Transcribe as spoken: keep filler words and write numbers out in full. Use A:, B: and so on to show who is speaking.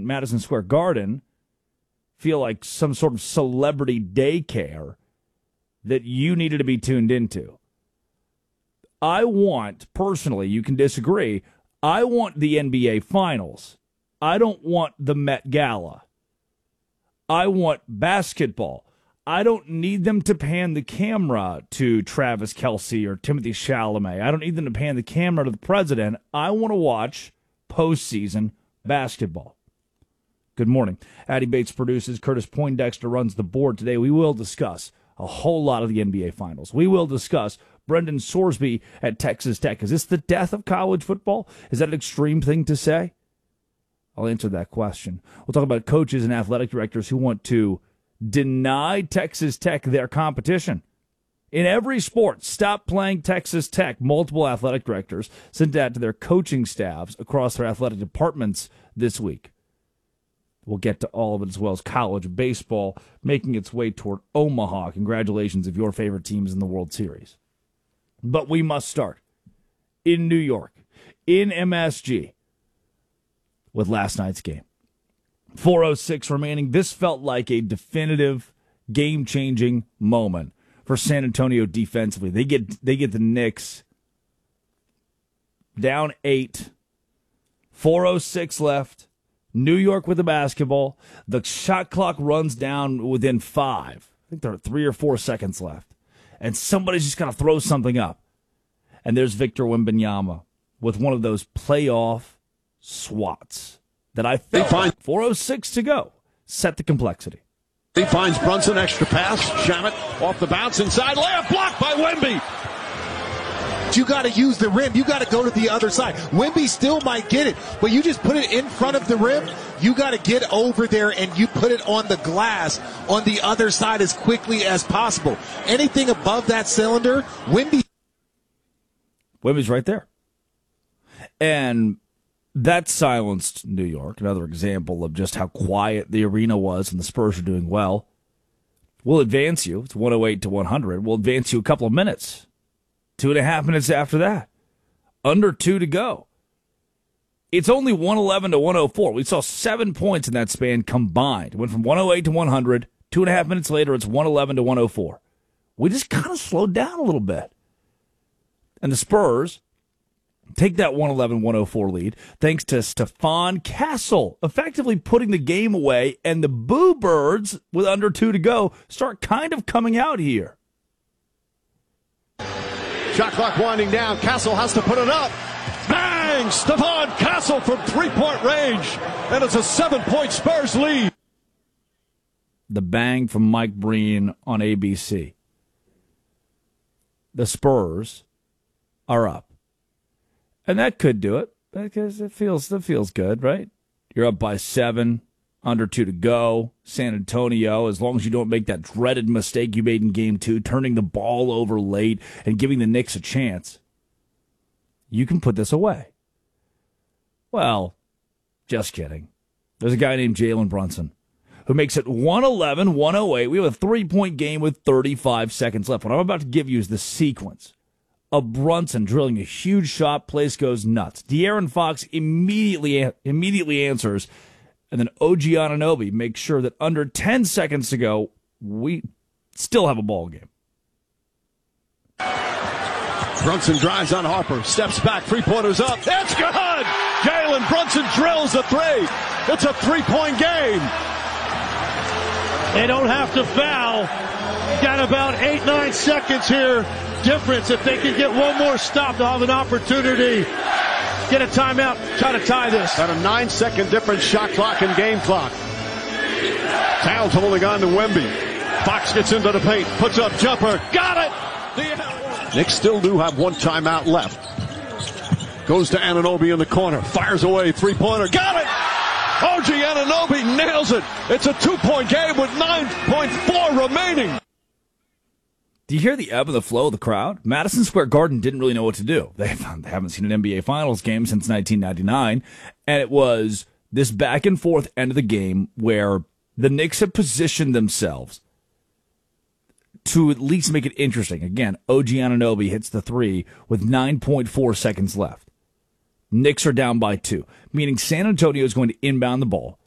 A: Madison Square Garden feel like some sort of celebrity daycare that you needed to be tuned into. I want, personally, you can disagree, I want the N B A Finals. I don't want the Met Gala. I want basketball. I don't need them to pan the camera to Travis Kelce or Timothy Chalamet. I don't need them to pan the camera to the president. I want to watch postseason basketball. Good morning. Addy Bates produces. Curtis Poindexter runs the board. Today we will discuss a whole lot of the N B A Finals. We will discuss Brendan Sorsby at Texas Tech. Is this the death of college football? Is that an extreme thing to say? I'll answer that question. We'll talk about coaches and athletic directors who want to deny Texas Tech their competition. In every sport, stop playing Texas Tech. Multiple athletic directors sent that to their coaching staffs across their athletic departments this week. We'll get to all of it, as well as college baseball making its way toward Omaha. Congratulations if your favorite team is in the World Series. But we must start in New York, in M S G, with last night's game. four oh six remaining. This felt like a definitive, game-changing moment for San Antonio defensively. They get they get the Knicks down eight. four oh six left. New York with the basketball. The shot clock runs down within five. I think there are three or four seconds left. And somebody's just going to throw something up. And there's Victor Wembanyama with one of those playoff swats that I felt like four oh six to go. Set the complexity.
B: He finds Brunson, extra pass. Shamet off the bounce inside. Layup blocked by Wemby.
C: You got to use the rim. You got to go to the other side. Wemby still might get it, but you just put it in front of the rim. You got to get over there and you put it on the glass on the other side as quickly as possible. Anything above that cylinder, Wemby.
A: Wemby's right there. And that silenced New York. Another example of just how quiet the arena was, and the Spurs are doing well. We'll advance you. It's one oh eight to one hundred. We'll advance you a couple of minutes. Two and a half minutes after that. Under two to go. It's only one eleven to one oh four. We saw seven points in that span combined. It went from one oh eight to one hundred. Two and a half minutes later, it's one eleven to one oh four. We just kind of slowed down a little bit. And the Spurs take that one eleven one oh four lead thanks to Stephon Castle effectively putting the game away, and the Boo Birds, with under two to go, start kind of coming out here.
B: Shot clock winding down. Castle has to put it up. Bang! Stephon Castle from three-point range. And it's a seven-point Spurs lead.
A: The bang from Mike Breen on A B C. The Spurs are up. And that could do it, because it feels, it feels good, right? You're up by seven. Under two to go. San Antonio, as long as you don't make that dreaded mistake you made in game two, turning the ball over late and giving the Knicks a chance, you can put this away. Well, just kidding. There's a guy named Jalen Brunson who makes it one eleven one oh eight. We have a three-point game with thirty-five seconds left. What I'm about to give you is the sequence of Brunson drilling a huge shot. Place goes nuts. De'Aaron Fox immediately immediately answers. And then O G Anunoby makes sure that under ten seconds to go, we still have a ball game.
B: Brunson drives on Harper, steps back, three-pointers up. It's good! Jalen Brunson drills a three. It's a three-point game.
D: They don't have to foul. Got about eight, nine seconds here. Difference. If they can get one more stop, they'll have an opportunity. Get a timeout, try to tie this.
B: Got a nine-second difference, shot clock and game clock. Towns holding on to Wemby. Fox gets into the paint, puts up jumper, got it! The Knicks still do have one timeout left. Goes to Anunoby in the corner, fires away, three-pointer, got it! O G Anunoby nails it. It's a two-point game with nine point four remaining.
A: Do you hear the ebb and the flow of the crowd? Madison Square Garden didn't really know what to do. They haven't seen an N B A Finals game since nineteen ninety-nine, and it was this back and forth end of the game where the Knicks have positioned themselves to at least make it interesting. Again, O G Anunoby hits the three with nine point four seconds left. Knicks are down by two, meaning San Antonio is going to inbound the ball.